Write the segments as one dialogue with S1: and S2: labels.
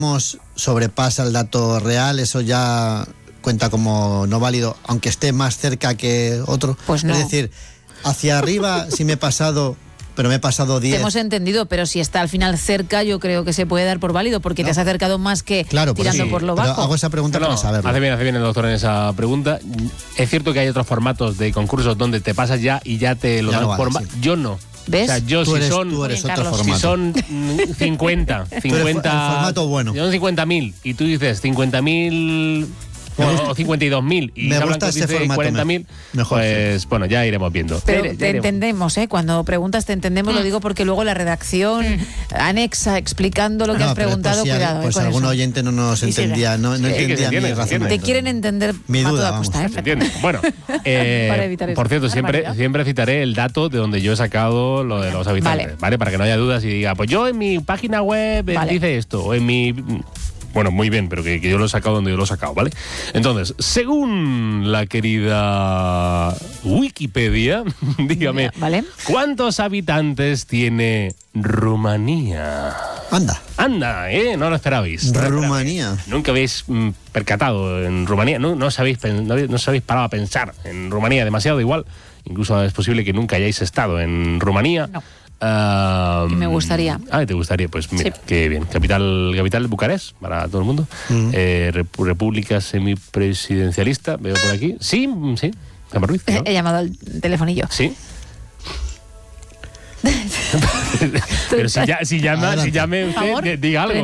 S1: sobrepasa el dato real, eso ya cuenta como no válido, aunque esté más cerca que otro.
S2: Pues no.
S1: Es decir, hacia arriba sí me he pasado, pero me he pasado 10.
S2: Te hemos entendido, pero si está al final cerca, yo creo que se puede dar por válido, porque te has acercado más que tirando por lo bajo.
S1: Hago esa pregunta para saberlo.
S3: Hace bien el doctor en esa pregunta. Es cierto que hay otros formatos de concursos donde te pasas ya y ya te lo dan por... Yo no.
S2: ¿Ves?
S3: O sea, yo
S1: tú
S3: si
S1: eres
S3: son,
S1: otro
S3: si son 50,
S1: el formato bueno.
S3: Son 50.000 y tú dices 50.000 o 52.000 y
S1: me
S3: Isa
S1: gusta
S3: Blanco
S1: ese
S3: dice
S1: formato
S3: 40.000, pues bueno, ya iremos viendo.
S2: Pero te entendemos, cuando preguntas te entendemos, lo digo porque luego la redacción anexa explicando lo que has preguntado, cuidado.
S1: Pues algún oyente no nos entendía, no entendía mi razonamiento.
S2: Te quieren entender
S1: mi duda,
S2: apuesta,
S3: ¿Se entiende? Bueno, por cierto, siempre citaré el dato de donde yo he sacado lo de los habitantes, ¿vale? Para que no haya dudas y diga, pues yo en mi página web dice esto, o en mi... Bueno, muy bien, pero que yo lo he sacado donde yo lo he sacado, ¿vale? Entonces, según la querida Wikipedia, dígame, ¿cuántos habitantes tiene Rumanía? Anda, no lo esperabais.
S1: Rumanía.
S3: Nunca habéis percatado en Rumanía, no sabéis parado a pensar en Rumanía demasiado, igual. Incluso es posible que nunca hayáis estado en Rumanía.
S2: No. Me gustaría.
S3: ¿Te gustaría? Pues mira, qué bien. Capital Bucarest, para todo el mundo. República semipresidencialista, veo por aquí. Sí. Gemma Ruiz, ¿no?
S2: He llamado al telefonillo.
S3: Sí. Pero si llame usted, diga algo.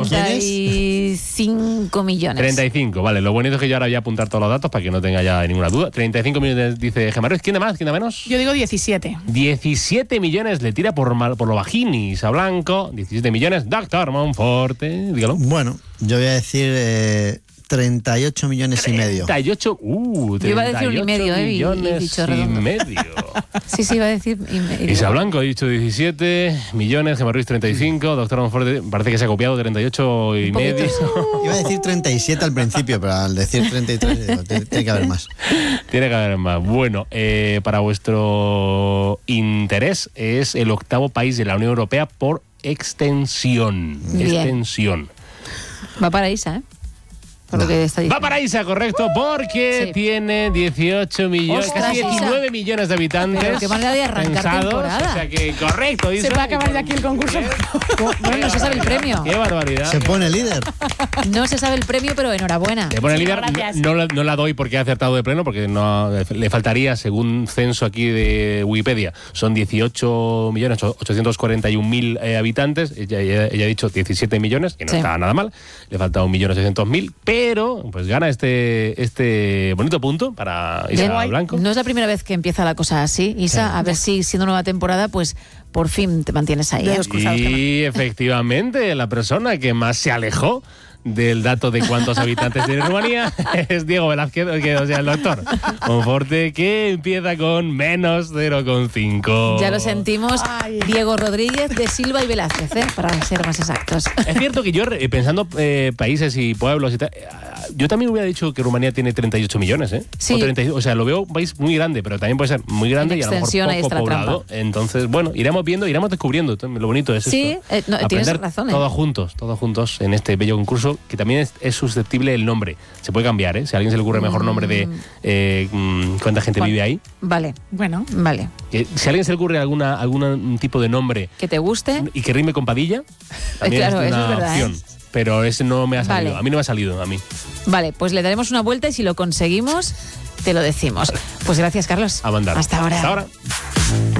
S2: 35 millones.
S3: 35, vale. Lo bonito es que yo ahora voy a apuntar todos los datos para que no tenga ya ninguna duda. 35 millones dice Gemma Ruiz. ¿Quién de más? ¿Quién de menos?
S4: Yo digo 17.
S3: 17 millones le tira por lo bajín Isa Blanco. 17 millones. Doctor Monforte, dígalo.
S1: Bueno, yo voy a decir 38 millones y medio.
S3: 38,
S2: yo iba a decir 1,5
S3: millones y medio.
S2: Sí, iba a decir 1,5.
S3: Isa Blanco ha dicho 17 millones, Gemma Ruiz 35, doctor Monforte parece que se ha copiado 38 y medio.
S1: Iba a decir 37 al principio, pero al decir 33 tiene que haber más.
S3: Tiene que haber más. Bueno, para vuestro interés, es el 8º país de la Unión Europea por extensión.
S2: Bien.
S3: Extensión.
S2: Va para Isa, ¿eh? Por lo que está diciendo.
S3: Va para Isa, correcto, porque tiene 18 millones, casi 19
S2: Isa.
S3: Millones de habitantes.
S2: Pero qué manera de arrancar temporada.
S3: O sea que, correcto, Isa.
S4: Se va a acabar ya aquí el concurso.
S2: Bueno, no se sabe el premio.
S3: Qué barbaridad.
S1: Se pone líder.
S2: No se sabe el premio, pero enhorabuena.
S3: Se pone líder. No la doy porque ha acertado de pleno, porque no le faltaría, según censo aquí de Wikipedia, son 18.841.000 habitantes. Ella ha dicho 17 millones, que no está nada mal. Le falta 1.800.000, pero pues gana este bonito punto para Isa Blanco.
S2: No es la primera vez que empieza la cosa así, Isa. A ver si siendo nueva temporada, pues por fin te mantienes ahí.
S3: Y efectivamente, la persona que más se alejó del dato de cuántos habitantes tiene Rumanía es Diego Velázquez, o sea, el doctor Monforte, que empieza con menos 0,5.
S2: Ya lo sentimos. Diego Rodríguez de Silva y Velázquez, para ser más exactos.
S3: Es cierto que yo, pensando países y pueblos y tal, yo también hubiera dicho que Rumanía tiene 38 millones, ¿eh?
S2: Sí.
S3: O sea, lo veo un país muy grande, pero también puede ser muy grande y a lo mejor poco poblado. Entonces, bueno, iremos viendo, iremos descubriendo. Lo bonito es esto.
S2: Tienes razón.
S3: Todos juntos en este bello concurso, que también es susceptible el nombre. Se puede cambiar, ¿eh? Si a alguien se le ocurre mejor nombre de cuánta gente vive ahí.
S2: Vale.
S4: Bueno.
S2: Vale.
S3: Si a alguien se le ocurre algún tipo de nombre
S2: que te guste
S3: y que rime con Padilla, también
S2: claro,
S3: es una
S2: eso es verdad,
S3: opción. Pero ese no me ha salido.
S2: Vale.
S3: A mí no me ha salido, a mí.
S2: Vale, pues le daremos una vuelta y si lo conseguimos, te lo decimos. Pues gracias, Carlos.
S3: A mandar.
S2: Hasta ahora.
S3: Hasta ahora.